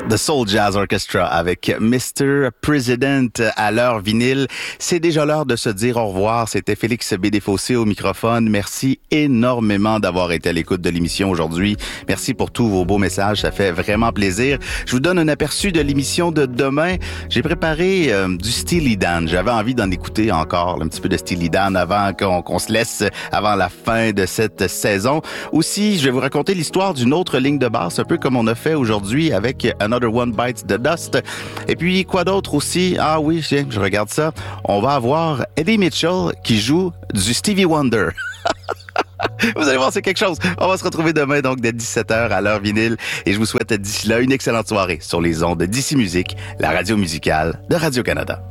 The Soul Jazz Orchestra avec Mr. President à l'heure vinyle. C'est déjà l'heure de se dire au revoir. C'était Félix Bédéfossé au microphone. Merci énormément d'avoir été à l'écoute de l'émission aujourd'hui. Merci pour tous vos beaux messages. Ça fait vraiment plaisir. Je vous donne un aperçu de l'émission de demain. J'ai préparé du Steely Dan. J'avais envie d'en écouter encore un petit peu de Steely Dan avant qu'on se laisse avant la fin de cette saison. Aussi, je vais vous raconter l'histoire d'une autre ligne de basse, un peu comme on a fait aujourd'hui avec Another One Bites the Dust. Et puis, quoi d'autre aussi? Ah oui, je regarde ça. On va avoir Eddie Mitchell qui joue du Stevie Wonder. Vous allez voir, c'est quelque chose. On va se retrouver demain, donc, dès 17h à l'heure vinyle. Et je vous souhaite d'ici là une excellente soirée sur les ondes d'Ici Musique, la radio musicale de Radio-Canada.